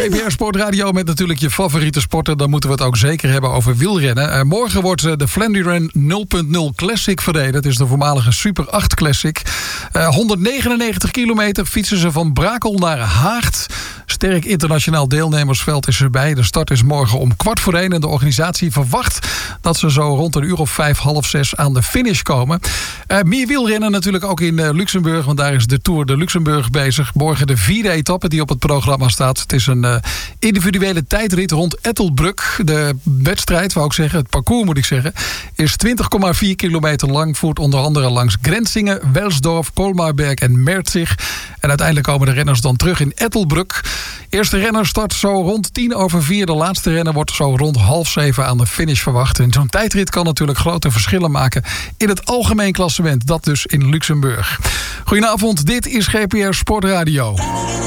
GPR Sportradio met natuurlijk je favoriete sporten. Dan moeten we het ook zeker hebben over wielrennen. Morgen wordt de Flanderen 0.0 Classic verreden. Het is de voormalige Super 8 Classic. 199 kilometer fietsen ze van Brakel naar Haagt. Sterk internationaal deelnemersveld is erbij. De start is morgen om 4:15 en de organisatie verwacht dat ze zo rond 5:30 aan de finish komen. Meer wielrennen natuurlijk ook in Luxemburg, want daar is de Tour de Luxemburg bezig. Morgen de 4e etappe die op het programma staat. Het is een individuele tijdrit rond Ettelbruck. De wedstrijd, wou ik zeggen, het parcours moet ik zeggen, is 20,4 kilometer lang. Voert onder andere langs Grenzingen, Welsdorf, Kolmarberg en Merzig. En uiteindelijk komen de renners dan terug in Ettelbruck. Eerste renner start zo rond 4:10. De laatste renner wordt zo rond 6:30 aan de finish verwacht. En zo'n tijdrit kan natuurlijk grote verschillen maken in het algemeen klassement. Dat dus in Luxemburg. Goedenavond, dit is GPR Sportradio.